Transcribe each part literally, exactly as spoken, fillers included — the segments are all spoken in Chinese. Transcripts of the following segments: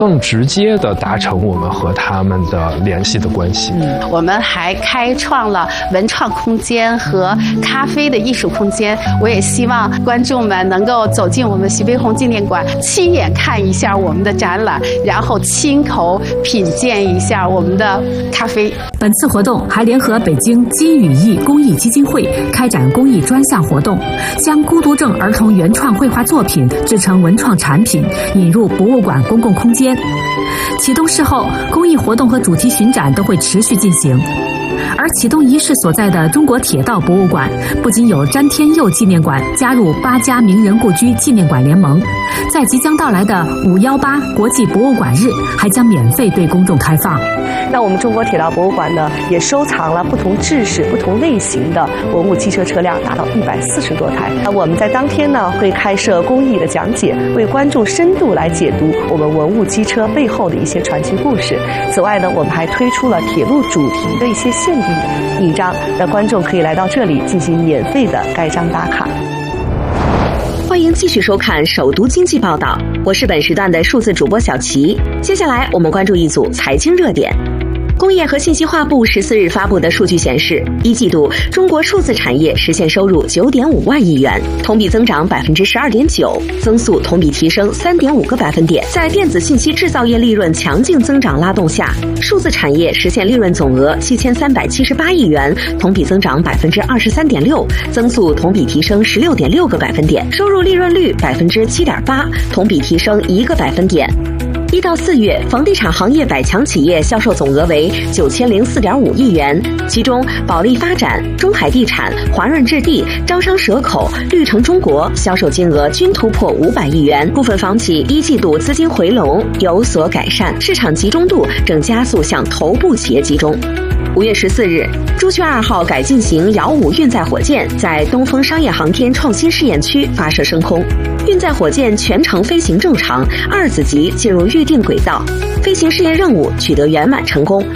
更直接的达成我们和他们的联系的关系。 嗯，我们还开创了文创空间和咖啡的艺术空间。我也希望观众们能够走进我们徐悲鸿纪念馆，亲眼看一下我们的展览，然后亲口品鉴一下我们的咖啡。 本次活动还联合北京金羽翼公益基金会开展公益专项活动，将孤独症儿童原创绘画作品制成文创产品，引入博物馆公共空间。启动式后，公益活动和主题巡展都会持续进行。而启动仪式所在的中国铁道博物馆，不仅有詹天佑纪念馆加入八家名人故居纪念馆联盟，在即将到来的五一八国际博物馆日，还将免费对公众开放。 那我们中国铁道博物馆呢，也收藏了不同制式、不同类型的文物汽车车辆，达到一百四十多台。那我们在当天呢，会开设公益的讲解，为观众深度来解读我们文物机车背后的一些传奇故事。此外呢，我们还推出了铁路主题的一些限定印章，让观众可以来到这里进行免费的盖章打卡。 欢迎继续收看首都经济报道，我是本时段的数字主播小齐。接下来我们关注一组财经热点。工业和信息化部十四日发布的数据显示，一季度中国数字产业实现收入九点五万亿元，同比增长百分之十二点九，增速同比提升三点五个百分点。在电子信息制造业利润强劲增长拉动下，数字产业实现利润总额七千三百七十八亿元，同比增长百分之二十三点六，增速同比提升十六点六个百分点。收入利润率百分之七点八，同比提升一个百分点。一到四月，房地产行业百强企业销售总额为九千零四点五亿元，其中保利发展、中海地产、华润置地、招商蛇口、绿城中国销售金额均突破五百亿元。部分房企一季度资金回笼有所改善，市场集中度正加速向头部企业集中。五月十四日，朱雀二号改进型遥五运载火箭在东风商业航天创新试验区发射升空，运载火箭全程飞行正常，二子级进入预定轨道，飞行试验任务取得圆满成功。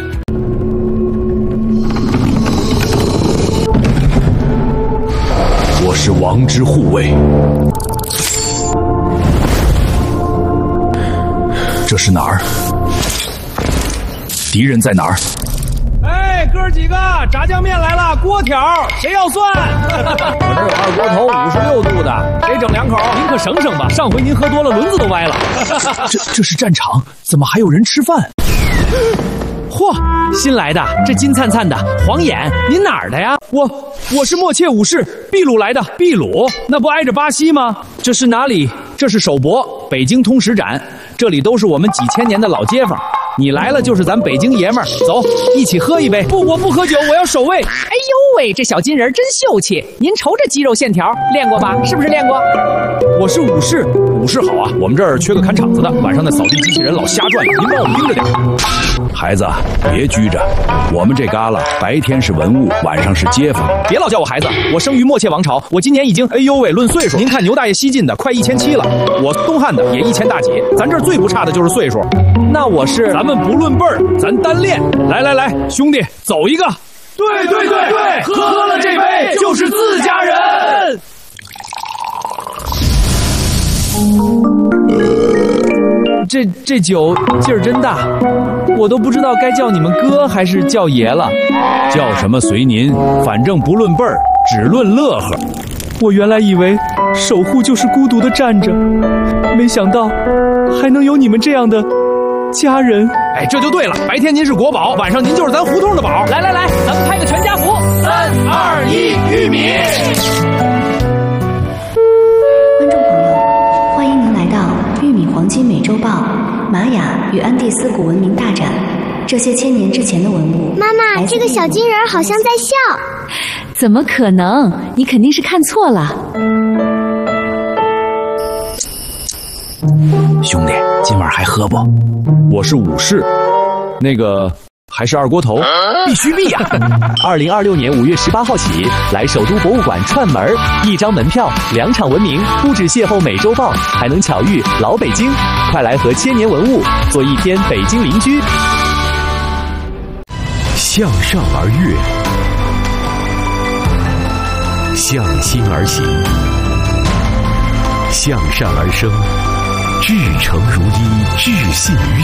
我是王之护卫，这是哪儿？敌人在哪儿？ 哎，哥几个，炸酱面来了，锅条，谁要蒜？我这有二锅头，五十六度的，谁整两口？您可省省吧，上回您喝多了，轮子都歪了。 这这是战场，怎么还有人吃饭？ 嚯，新来的，这金灿灿的，黄眼，您哪儿的呀？我我是默切武士，秘鲁来的。秘鲁？那不挨着巴西吗？这是哪里？这是首博，北京通识展，这里都是我们几千年的老街坊。你来了就是咱北京爷们儿，走，一起喝一杯。不，我不喝酒，我要守卫。 哎呦喂，这小金人真秀气！您瞅这肌肉线条，练过吧？是不是练过？ 我是武士，武士好啊！我们这儿缺个看场子的，晚上那扫地机器人老瞎转悠，您帮我们盯着点。 孩子，别拘着，我们这旮旯白天是文物，晚上是街坊。 别老叫我孩子，我生于默切王朝，我今年已经哎呦喂，论岁数，您看牛大爷西晋的快一千七了，我东汉的也一千大几，咱这儿最不差的就是岁数。那我是，咱们不论辈儿，咱单练。来来来，兄弟，走一个。对对对对，喝了这杯就是自家人。这这酒劲儿真大，我都不知道该叫你们哥还是叫爷了。 叫什么随您，反正不论辈儿，只论乐呵。 我原来以为守护就是孤独的站着，没想到还能有你们这样的家人。哎，这就对了，白天您是国宝，晚上您就是咱胡同的宝。 来来来，咱们拍个全家福， 三二一，玉米。 观众朋友，欢迎您来到玉米黄金美洲豹玛雅与安第斯古文明大展。这些千年之前的文物。 妈妈，这个小金人好像在笑。 怎么可能？你肯定是看错了。 兄弟，今晚还喝不？ 我是武士，那个还是二锅头， 必须必呀！ 二零二六年五月十八号起，来首都博物馆串门，一张门票，两场文明，不止邂逅美洲豹，还能巧遇老北京。快来和千年文物做一天北京邻居。 向上而跃，向心而行，向善而生， 至诚如一，至信于